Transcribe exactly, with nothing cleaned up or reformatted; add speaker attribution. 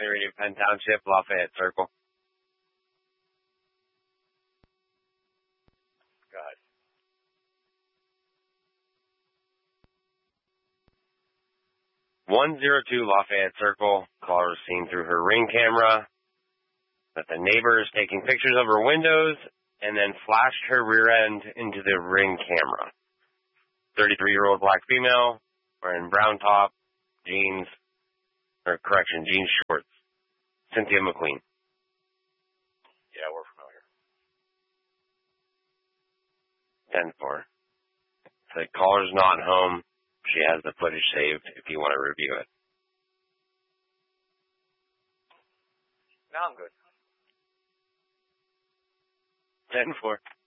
Speaker 1: County Radio, Penn Township, Lafayette Circle.
Speaker 2: Go ahead.
Speaker 1: one oh two Lafayette Circle. Caller was seen through her Ring camera that the neighbor is taking pictures of her windows and then flashed her rear end into the Ring camera. thirty-three-year-old black female wearing brown top, jeans, or correction, jeans shorts. Cynthia McQueen.
Speaker 2: Yeah, we're familiar.
Speaker 1: ten four. The caller's not home. She has the footage saved if you want to review it.
Speaker 2: No, I'm good.
Speaker 1: ten four.